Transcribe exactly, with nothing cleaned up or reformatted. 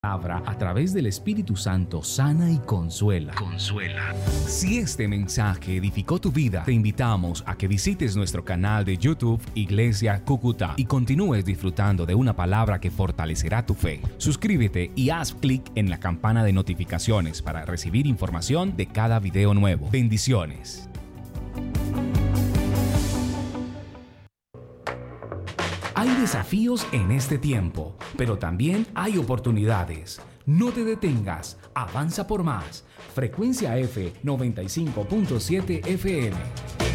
Palabra a través del Espíritu Santo sana y consuela. Consuela. Si este mensaje edificó tu vida, te invitamos a que visites nuestro canal de YouTube Iglesia Cúcuta y continúes disfrutando de una palabra que fortalecerá tu fe. Suscríbete y haz clic en la campana de notificaciones para recibir información de cada video nuevo. Bendiciones. Hay desafíos en este tiempo, pero también hay oportunidades. No te detengas, avanza por más. Frecuencia F noventa y cinco punto siete F M.